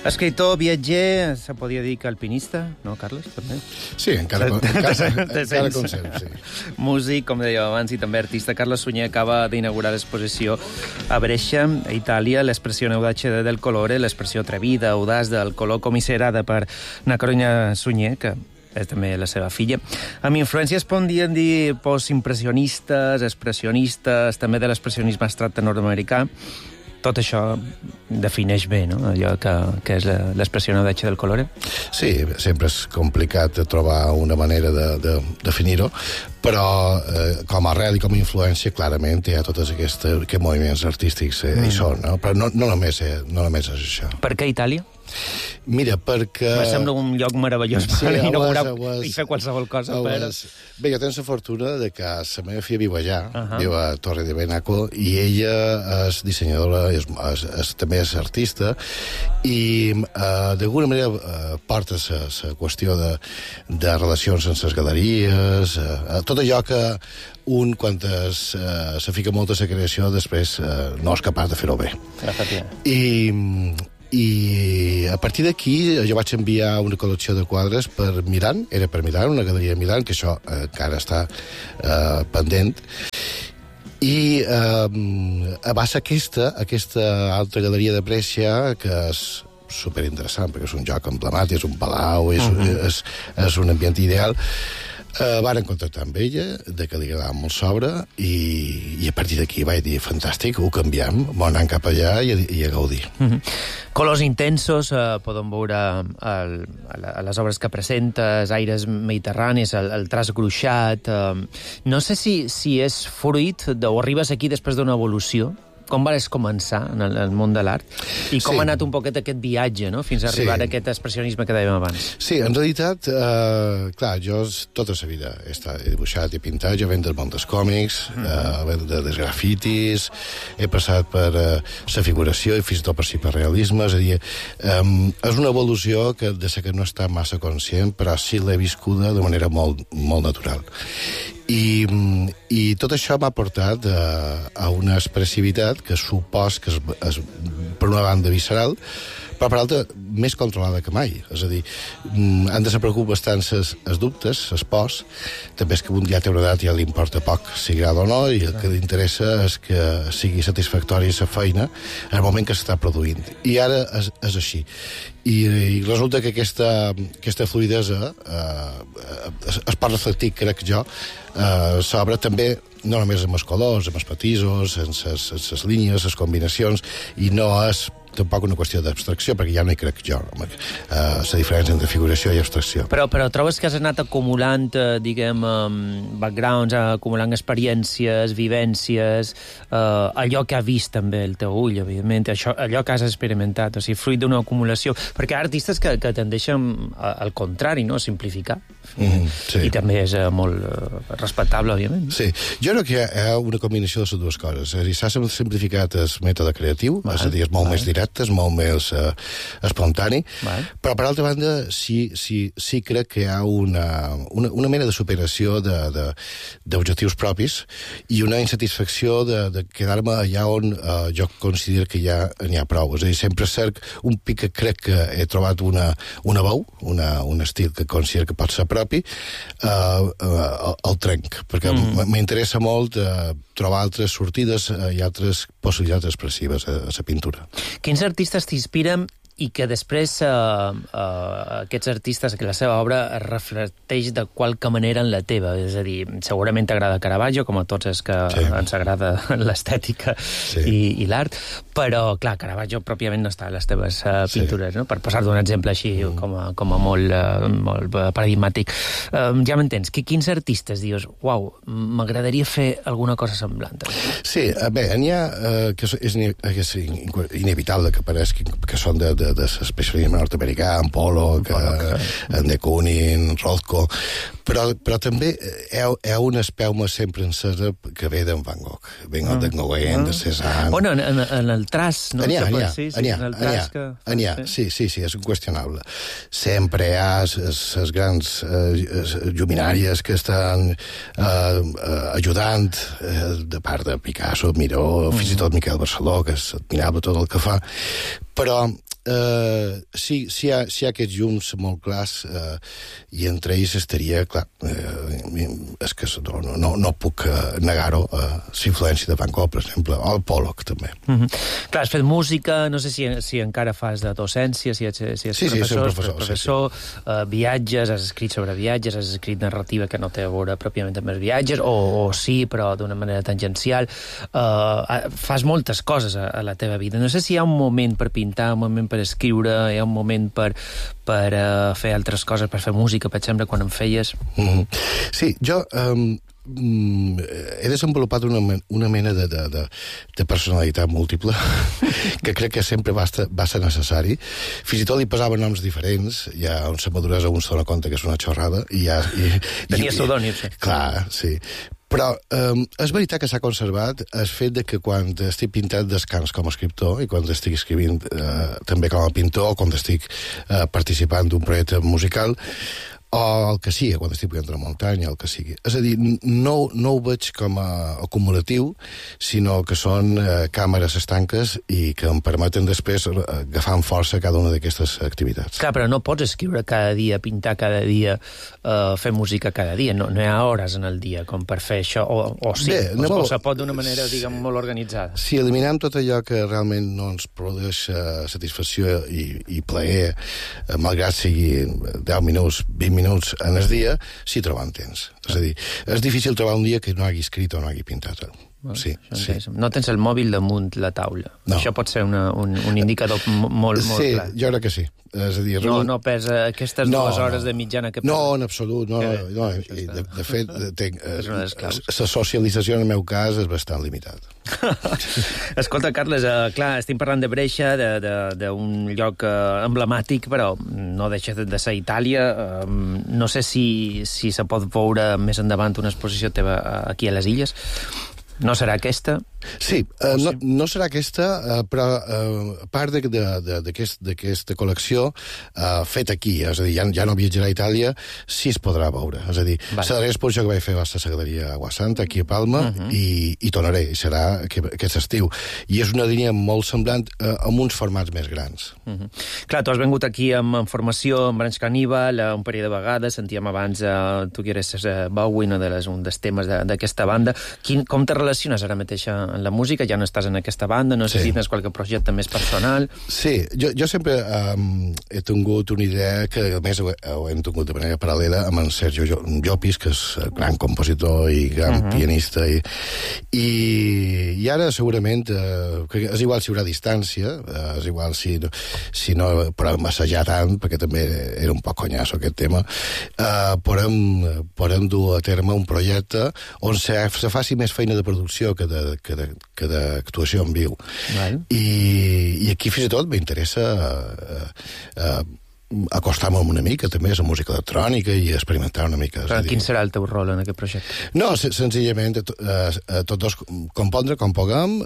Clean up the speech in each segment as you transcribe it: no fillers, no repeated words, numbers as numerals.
Escriptor, viatger, se podia dir que alpinista, no, Carles? També? Sí, encara consem, sí. Músic, com dèiem abans, i també artista. Carles Sunyer acaba d'inaugurar l'exposició a Brescia, a Itàlia, l'expressió audace del colore, l'expressió atrevida, audaç del color, comisserada per na Carolina Sunyer, que és també la seva filla. Amb influències podríem dir postimpressionistes, expressionistes, també de l'expressionisme abstracte nord-americà. Tot això defineix bé, no?, allò que és l'expressió audace del colore. Sí, sempre és complicat trobar una manera de definir-ho, però com a arrel i com a influència, clarament, hi ha tots aquests moviments artístics hi són, no? Però no només és això. Per què Itàlia? Mira, perquè... Me sembla un lloc meravellós per inaugurar i fer qualsevol cosa. Bé, jo tenc la fortuna de que la meva filla viu allà, viu a Torre de Benaco, i ella és dissenyadora, també és artista, i d'alguna manera porta la qüestió de relacions amb les galeries, tot allò que un, quan se fica molt a la creació, després no és capaç de fer-ho bé. I a partir d'aquí jo vaig enviar una col·lecció de quadres per Milan, era per Milan, una galeria de Milan, que això encara està pendent, i va ser aquesta altra galeria de Brescia, que és superinteressant, perquè és un lloc emblemàtic, és un palau, és un ambient ideal. Varen contactar amb ella, de que li agradava molt sobre, i a partir d'aquí vaig dir, fantàstic, ho canviem, vam anar cap allà i a gaudir. Colors intensos, podem veure a les obres que presentes, aires mediterranis, el traç gruixat. No sé si és fruit o arribes aquí després d'una evolució. Com vas començar en el món de l'art? I com ha anat un poquet aquest viatge, no?, fins a arribar a aquest expressionisme que dèiem abans? Sí, en realitat, clar, jo tota la vida he dibuixat i pintat, jo venc del món dels còmics, dels grafitis, he passat per la figuració i fins i tot per realisme, és a dir, és una evolució de la que no està massa conscient, però sí l'he viscuda de manera molt, molt natural. I tot això m'ha portat a una expressivitat que supos que és per una banda visceral, però per l'altra més controlada que mai. És a dir, han de ser preocupats bastant els dubtes, les pors, també és que un ja té una edat i ja li importa poc si agrada o no, i el que li interessa és que sigui satisfactòria la feina en el moment que s'està produint. I ara és així. I resulta que aquesta fluidesa es pot reflectir, crec jo, sobre també no només amb els colors, amb els matisos, amb les línies, les combinacions, i no és tampoc una qüestió d'abstracció, perquè ja no hi crec jo, la diferència entre figuració i abstracció. Però trobes que has anat acumulant, diguem, backgrounds, acumulant experiències, vivències, allò que ha vist també el teu ull, evidentment, allò que has experimentat, o sigui, fruit d'una acumulació, perquè hi ha artistes que tendeixen al contrari, no?, a simplificar, i també és molt respectable, òbviament. Sí, jo crec que hi ha una combinació de les dues coses, és a dir, s'ha simplificat el mètode creatiu, és a dir, és molt més directe, és molt més espontani, però per altra banda sí crec que hi ha una mena de superació d'objectius propis i una insatisfacció de quedar-me allà on jo considero que ja n'hi ha prou. És a dir, sempre cerc un pic que crec que he trobat una veu, un estil que considero que pot ser propi, el trenc, perquè m'interessa molt trobar altres sortides i altres possibilitats expressives a la pintura. Quins artistes t'inspiren i que després aquests artistes, que la seva obra es reflecteix de qualque manera en la teva? És a dir, segurament t'agrada Caravaggio, com a tots els que ens agrada l'estètica i l'art, però, clar, Caravaggio pròpiament no està a les teves pintures, no? Per posar-te un exemple així com a molt paradigmàtic. Ja m'entens, quins artistes dius, uau, m'agradaria fer alguna cosa semblant? Sí, bé, n'hi ha que és inevitable que pareixi que són de l'especialisme nord-americà, en Polo, en de Kooning, en Rothko, però també hi ha una espelma sempre encesa que ve d'en Van Gogh, ve de Gauguin, de Cézanne... Bueno, en el traç, no? N'hi ha, sí, és inqüestionable. Sempre hi ha les grans lluminàries que estan ajudant de part de Picasso, Miró, fins i tot Miquel Barceló, que és admirable tot el que fa, però sí hi ha aquests llums molt clars, i entre ells estaria, clar, és que no puc negar-ho, l'influència de Van Gogh, per exemple, o el Pollock, també. Clar, has fet música, no sé si encara fas de docència, si ets professor, viatges, has escrit sobre viatges, has escrit narrativa que no té a veure pròpiament amb els viatges, o sí, però d'una manera tangencial. Fas moltes coses a la teva vida. No sé si hi ha un moment per pintar, un moment per escriure, hi ha un moment per fer altres coses, per fer música, per exemple, quan en feies. Sí, jo he desenvolupat una mena de personalitat múltiple que crec que sempre va ser necessari. Fins i tot li posava noms diferents, ja on la maduresa un se dona compte que és una xorrada. Tenia pseudònims. Clar, sí. Però és veritat que s'ha conservat el fet de que quan estic pintant descans com a escriptor i quan estic escrivint també com a pintor, quan estic participant d'un projecte musical, o el que sigui, quan estic pujant a la muntanya, el que sigui. És a dir, no ho veig com a acumulatiu, sinó que són càmeres estanques i que em permeten després agafar amb força cada una d'aquestes activitats. Clar, però no pots escriure cada dia, pintar cada dia, fer música cada dia. No hi ha hores en el dia com per fer això, o sí, o se pot d'una manera, diguem, molt organitzada. Si eliminem tot allò que realment no ens produeix satisfacció i plaer, malgrat sigui 10 minuts, 20 minuts en el dia, sí trobem temps. És a dir, és difícil trobar un dia que no hagi escrit o no hagi pintat. Sí. No tens el mòbil damunt la taula. No. Això pot ser un indicador molt clar. Sí, jo crec que sí. És a dir, no pesa aquestes 2 hores de mitjana que... No, en absolut. De fet, la socialització en el meu cas és bastant limitada. Escolta, Carles, clar, estem parlant de Brescia, d'un lloc emblemàtic, però no deixa de ser Itàlia. No sé si se pot veure més endavant una exposició teva aquí a les Illes. No serà aquesta? Sí, no serà aquesta, però a part d'aquesta col·lecció feta aquí, és a dir, ja no viatjarà a Itàlia, sí es podrà veure. És a dir, la darrera exposició que vaig fer va ser a la Galeria Aguasanta, aquí a Palma, i tornaré, i serà aquest estiu. I és una línia molt semblant amb uns formats més grans. Clar, tu has vingut aquí amb formació en Branch Caníbal, un parell de vegades, sentíem abans tu que eres Bowie, un dels temes d'aquesta banda. Com te relaciones ara mateix en la música? Ja no estàs en aquesta banda, no necessites qualque projecte més personal? Sí, jo sempre he tingut una idea que a més ho hem tingut de manera paral·lela amb en Sergio Llopis, que és gran compositor i gran pianista, i ara segurament és igual si hi haurà distància, és igual si no podem assajar tant, perquè també era un poc conyasso aquest tema, podem dur a terme un projecte on se faci més feina de producció que d'actuació en viu. I aquí fins i tot m'interessa acostar-me una mica també a la música electrònica i experimentar una mica. Però quin serà el teu rol en aquest projecte? No, senzillament tots dos compondre com puguem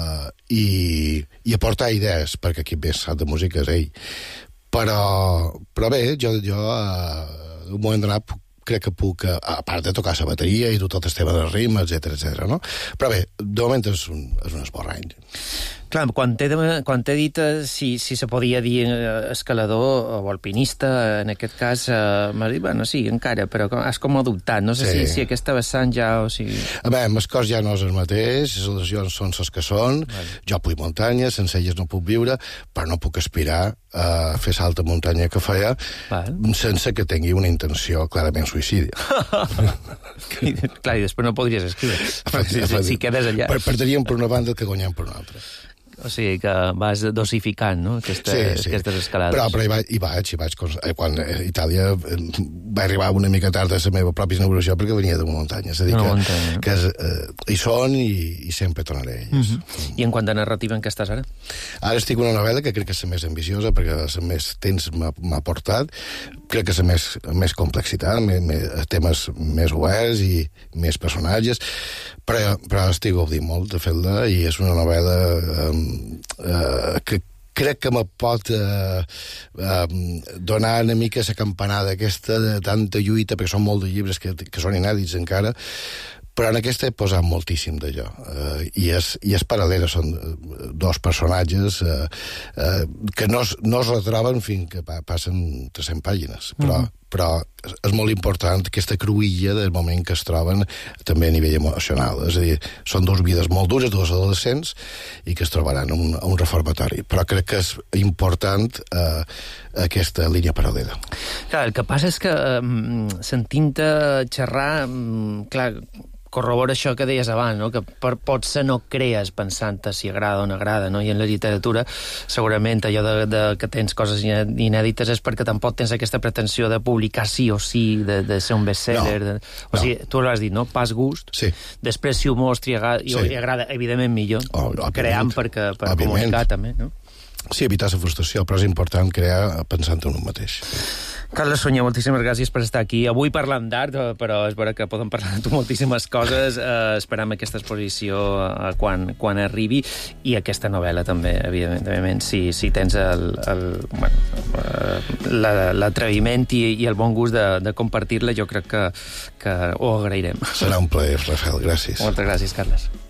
i aportar idees, perquè qui més sap de música és ell. Però bé, jo un moment donat crec que puc, a part de tocar la bateria i tot el tema del ritme, etc., no? Però bé, de moment és un esborrany. Clar, quan t'he dit si se podia dir escalador o alpinista, en aquest cas, m'has dit, bueno, sí, encara, però has com adoptat. No sé si aquesta vessant ja... A veure, el cos ja no és el mateix, les lesions són les que són, jo puc muntanya, sense elles no puc viure, però no puc aspirar a fer l'alta muntanya que feia sense que tingui una intenció clarament suïcida. Clar, i després no podries escriure. Si quedes allà. Perdríem per una banda que guanyem per una altra. O sigui que vas dosificant, no?, aquestes escalades. Però hi vaig. Quan a Itàlia va arribar una mica tard a la meva pròpia inauguració perquè venia de una muntanya. És a dir, que hi són i sempre tornaré a elles. I en quant a narrativa, en què estàs ara? Ara estic en una novel·la que crec que és la més ambiciosa perquè la més temps m'ha portat. Crec que és la més complexitat, temes més oberts i més personatges, però estic gaudint molt de fer-la i és una novel·la que crec que me pot donar una mica la campanada aquesta de tanta lluita, perquè són molts de llibres que són inèdits encara, Però en aquesta he posat moltíssim d'allò. I és paral·lela, són dos personatges que no es retroben fins que passen 300 pàgines, però és molt important aquesta cruïlla del moment que es troben també a nivell emocional. És a dir, són dues vides molt dures, dos adolescents, i que es trobaran a un reformatori. Però crec que és important aquesta línia paral·lela. Clar, el que passa és que sentint-te xerrar, clar, corrobora això que deies abans, no? Que potser no crees pensant-te si agrada o no agrada, no? I en la literatura, segurament, allò que tens coses inèdites és perquè tampoc tens aquesta pretensió de publicar sí o sí, de ser un bestseller. O sigui, tu l'has dit, no? Pas gust. Sí. Després, si ho mostri i agrada, evidentment, millor. Creant per comunicar, també, no? Sí, evitar la frustració, però és important crear pensant en un mateix. Carles Sunyer, moltíssimes gràcies per estar aquí. Avui parlant d'art, però és vera que podem parlar de tu moltíssimes coses. Esperam aquesta exposició quan arribi, i aquesta novel·la també, evidentment, si tens l'atreviment i el bon gust de compartir-la, jo crec que ho agrairem. Serà un plaer, Rafael, gràcies. Moltes gràcies, Carles.